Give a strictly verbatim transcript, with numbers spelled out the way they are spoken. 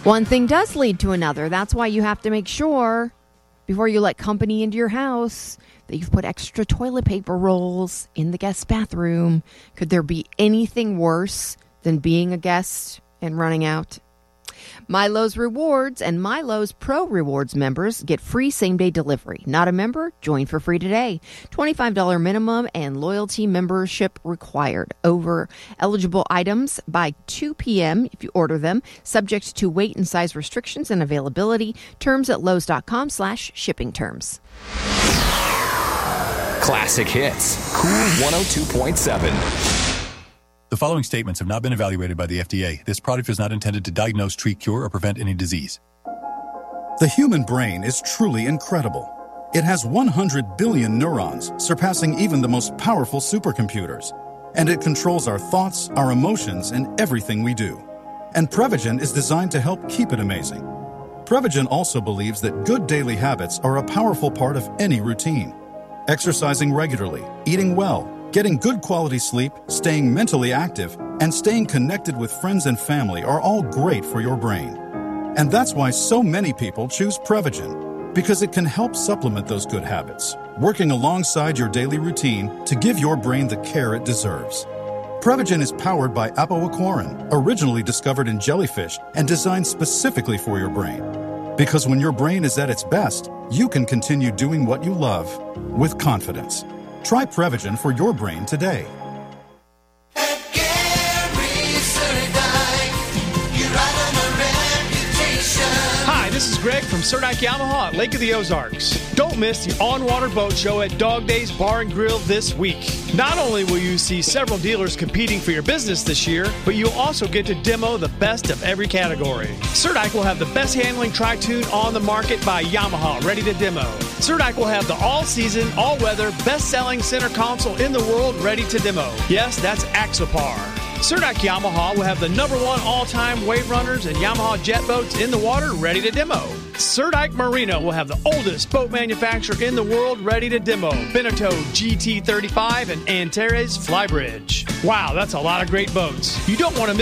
One thing does lead to another. That's why you have to make sure before you let company into your house that you've put extra toilet paper rolls in the guest bathroom. Could there be anything worse than being a guest and running out? Milo's Rewards and Milo's Pro Rewards members get free same-day delivery. Not a member? Join for free today. twenty-five dollars minimum and loyalty membership required. Over eligible items by two p.m. if you order them, subject to weight and size restrictions and availability. Terms at Lowe's.com slash shipping terms. Classic Hits. Cool one oh two point seven. The following statements have not been evaluated by the F D A. This product is not intended to diagnose, treat, cure, or prevent any disease. The human brain is truly incredible. It has one hundred billion neurons, surpassing even the most powerful supercomputers. And it controls our thoughts, our emotions, and everything we do. And Prevagen is designed to help keep it amazing. Prevagen also believes that good daily habits are a powerful part of any routine. Exercising regularly, eating well, getting good quality sleep, staying mentally active, and staying connected with friends and family are all great for your brain. And that's why so many people choose Prevagen, because it can help supplement those good habits, working alongside your daily routine to give your brain the care it deserves. Prevagen is powered by apoaquarin, originally discovered in jellyfish and designed specifically for your brain. Because when your brain is at its best, you can continue doing what you love with confidence. Try Prevagen for your brain today. At Gary Surdike, you ride on a reputation. Hi, this is Greg from Surdike Yamaha at Lake of the Ozarks. Don't miss the On-Water Boat Show at Dog Days Bar and Grill this week. Not only will you see several dealers competing for your business this year, but you'll also get to demo the best of every category. Surdike will have the best handling tri-tune on the market by Yamaha ready to demo. Surdike will have the all-season, all-weather, best-selling center console in the world ready to demo. Yes, that's Axopar. Surdike Yamaha will have the number one all-time wave runners and Yamaha jet boats in the water ready to demo. Surdike Marina will have the oldest boat manufacturer in the world ready to demo. Beneteau G T thirty-five and Antares Flybridge. Wow, that's a lot of great boats. You don't want to miss